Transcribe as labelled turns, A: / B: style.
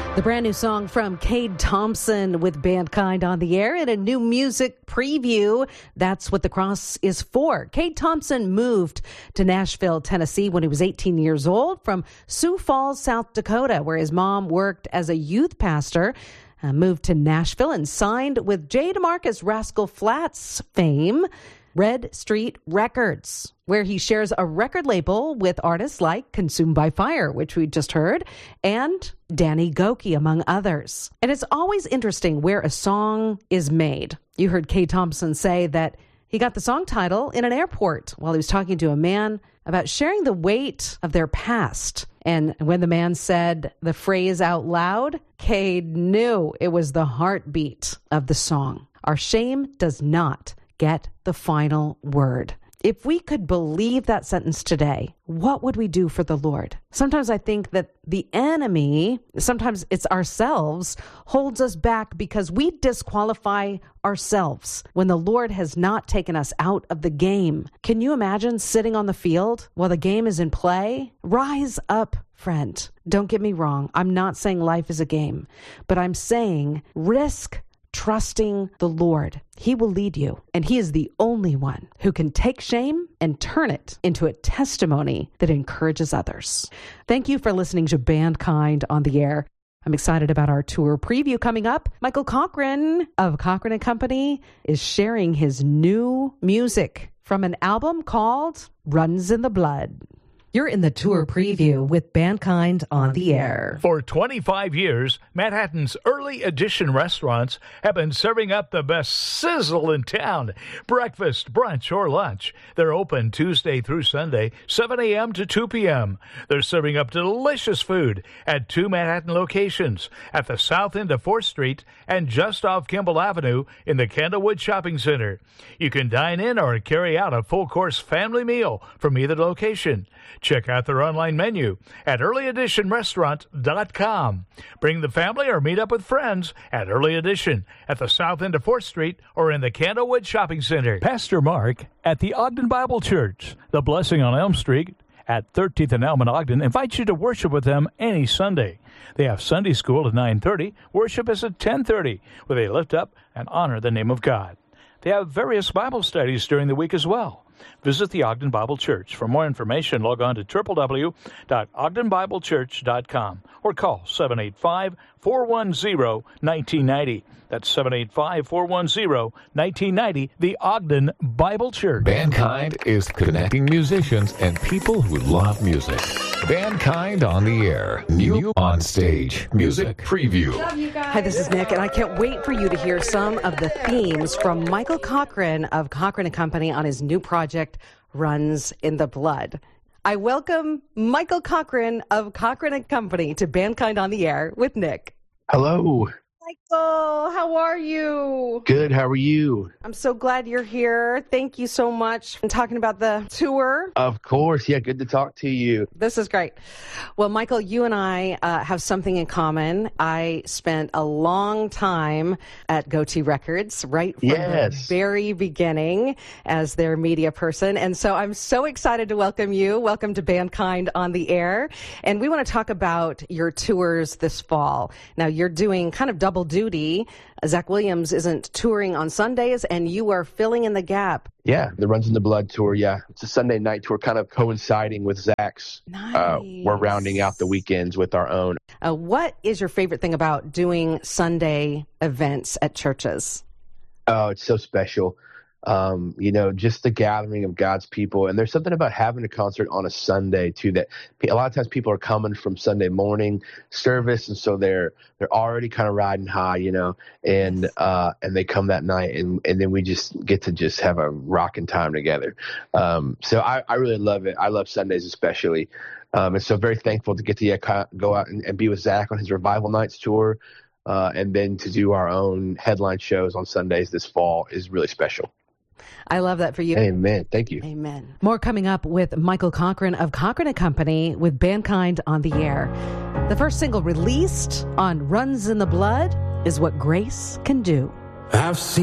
A: The brand new song from Cade Thompson with Bandkind on the air and a new music preview. That's what the cross is for. Cade Thompson moved to Nashville, Tennessee when he was 18 years old from Sioux Falls, South Dakota, where his mom worked as a youth pastor. Moved to Nashville and signed with J. DeMarcus Rascal Flatts fame, Red Street Records, where he shares a record label with artists like Consumed by Fire, which we just heard, and Danny Gokey, among others. And it's always interesting where a song is made. You heard Cade Thompson say that he got the song title in an airport while he was talking to a man about sharing the weight of their past. And when the man said the phrase out loud, Cade knew it was the heartbeat of the song. Our shame does not get the final word. If we could believe that sentence today, what would we do for the Lord? Sometimes I think that the enemy, sometimes it's ourselves, holds us back because we disqualify ourselves when the Lord has not taken us out of the game. Can you imagine sitting on the field while the game is in play? Rise up, friend. Don't get me wrong. I'm not saying life is a game, but I'm saying risk trusting the Lord. He will lead you, and He is the only one who can take shame and turn it into a testimony that encourages others. Thank you for listening to Bandkind on the air. I'm excited about our tour preview coming up. Michael Cochran of Cochran & Company is sharing his new music from an album called Runs in the Blood. You're in the tour preview with Bandkind on the air.
B: For 25 years, Manhattan's early edition restaurants have been serving up the best sizzle in town. Breakfast, brunch, or lunch. They're open Tuesday through Sunday, 7 a.m. to 2 p.m. They're serving up delicious food at 2 Manhattan locations, at the south end of 4th Street and just off Kimball Avenue in the Candlewood Shopping Center. You can dine in or carry out a full-course family meal from either location. Check out their online menu at earlyeditionrestaurant.com. Bring the family or meet up with friends at Early Edition at the south end of 4th Street or in the Candlewood Shopping Center. Pastor Mark at the Ogden Bible Church, the Blessing on Elm Street at 13th and Elm in Ogden, invites you to worship with them any Sunday. They have Sunday school at 9:30. Worship is at 10:30, where they lift up and honor the name of God. They have various Bible studies during the week as well. Visit the Ogden Bible Church. For more information, log on to www.ogdenbiblechurch.com or call 785-410-1990. That's 785-410-1990, the Ogden Bible Church.
C: Bandkind is connecting musicians and people who love music. Bandkind on the air. New on stage. Music preview.
A: Hi, this is Nick, and I can't wait for you to hear some of the themes from Michael Cochran of Cochran & Company on his new project, Runs in the Blood. I welcome Michael Cochran of Cochran & Company to Bandkind on the air with Nick.
D: Hello.
A: Michael, how are you?
D: Good. How are you?
A: I'm so glad you're here. Thank you so much for talking about the tour.
D: Of course. Yeah, good to talk to you.
A: This is great. Well, Michael, you and I have something in common. I spent a long time at Gotee Records, right from the very beginning as their media person. And so I'm so excited to welcome you. Welcome to Bandkind on the air. And we want to talk about your tours this fall. Now, you're doing kind of double duty. Zach Williams isn't touring on Sundays, and you are filling in the gap.
D: Yeah, the Runs in the Blood tour. Yeah, it's a Sunday night tour, kind of coinciding with Zach's.
A: Nice.
D: We're rounding out the weekends with our own.
A: What is your favorite thing about doing Sunday events at churches?
D: Oh, it's so special. Just the gathering of God's people. And there's something about having a concert on a Sunday too, that a lot of times people are coming from Sunday morning service. And so they're already kind of riding high, and they come that night and then we just get to just have a rocking time together. So I really love it. I love Sundays especially. And so very thankful to get to go out and be with Zach on his Revival Nights tour. And then to do our own headline shows on Sundays this fall is really special.
A: I love that for you.
D: Amen. Thank you.
A: Amen. More coming up with Michael Cochran of Cochran & Company with Bandkind on the air. The first single released on Runs in the Blood is What Grace Can Do.
E: I've seen